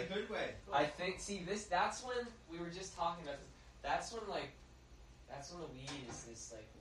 good way. Cool. I think, that's when we were just talking about this. That's when the weed is this, like,